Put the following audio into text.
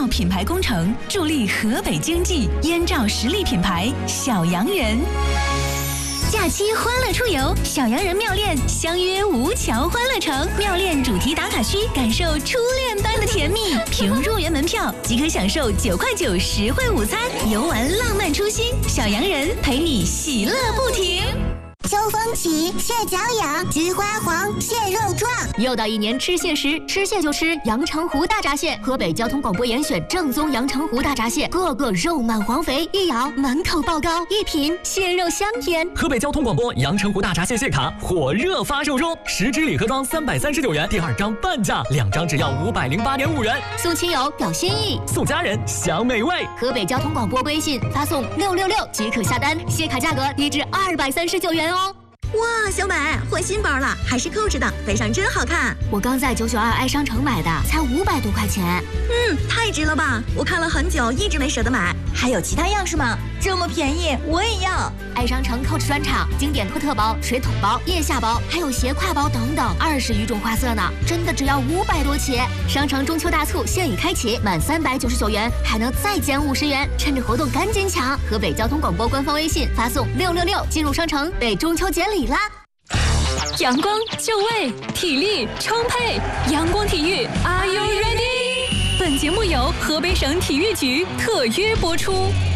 造品牌工程，助力河北经济，燕赵实力品牌小洋人。假期欢乐出游，小洋人妙恋相约吴桥欢乐城，妙恋主题打卡区，感受初恋般的甜蜜。凭入园门票即可享受9块9实惠午餐，游玩浪漫初心，小洋人陪你喜乐不停。 秋风起，蟹脚痒，菊花黄，蟹肉壮。 又到一年吃蟹时，吃蟹就吃阳澄湖大闸蟹。河北交通广播严选正宗阳澄湖大闸蟹，个个肉满黄肥，一咬满口爆膏，一品蟹肉香甜。 河北交通广播阳澄湖大闸蟹蟹卡火热发售中，10支礼盒装339元，第2张半价，2张只要508.5元。 送亲友表心意， 送家人享美味。 河北交通广播微信发送666即可下单，蟹卡价格低至239元哦。 哇，小美换新包了，还是扣着的，背上真好看。 我刚在992爱商城买的，才500多块钱。 太值了吧！我看了很久，一直没舍得买。 还有其他样式吗？这么便宜，我也要。 爱商城 Coach 专场经典托特包、水桶包、腋下包，还有斜挎包等等，20余种花色呢，真的只要500多起。商城中秋大促现已开启，满399元还能再减50元，趁着活动赶紧抢！河北交通广播官方微信发送666进入商城，备中秋节礼啦！ 阳光就位，体力充沛，阳光体育 ，Are you ready？ 本节目由河北省体育局特约播出。